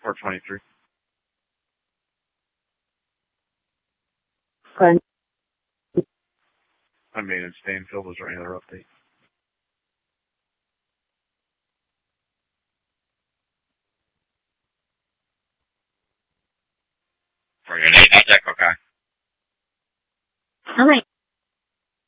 423. Fine. I mean, in Stanfield, is there any other update? For your name, okay. All right.